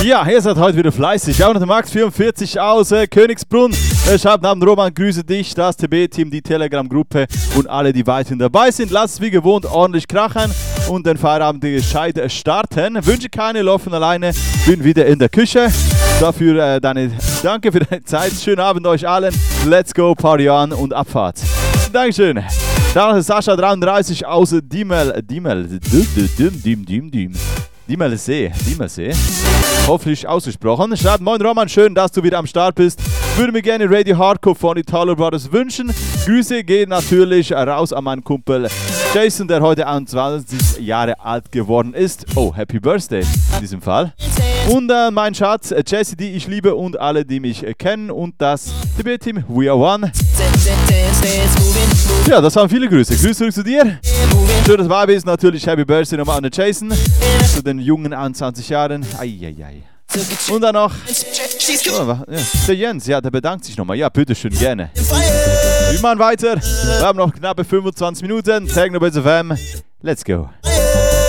Ja, ihr seid heute wieder fleißig. Auch noch der Max44 aus Königsbrunn. Schreibt Namen Roman, grüße dich, das TB-Team, die Telegram-Gruppe und alle, die weiterhin dabei sind. Lasst es wie gewohnt ordentlich krachen und den Feierabend gescheit starten. Wünsche keine Laufen alleine, bin wieder in der Küche. Dafür danke für deine Zeit. Schönen Abend euch allen. Let's go, Party on und Abfahrt. Dankeschön. Dann ist Sascha 33 aus Diemelsee. Hoffentlich ausgesprochen. Schreibt: Moin Roman, schön, dass du wieder am Start bist. Würde mir gerne Radio Hardcore von Italo Brothers wünschen. Grüße gehen natürlich raus an meinen Kumpel Jason, der heute 21 Jahre alt geworden ist. Oh, Happy Birthday in diesem Fall. Und mein Schatz Jesse, die ich liebe, und alle, die mich kennen, und das TB-Team We Are One. Ja, das waren viele Grüße. Grüße zurück zu dir. Schönes Vibe ist natürlich Happy Birthday nochmal an den Jason. Zu den jungen 21 Jahren. Eieiei. Und dann noch der Jens, ja, der bedankt sich nochmal. Ja, bitteschön, gerne. Wir machen weiter. Wir haben noch knappe 25 Minuten. Techno Base FM. Let's go.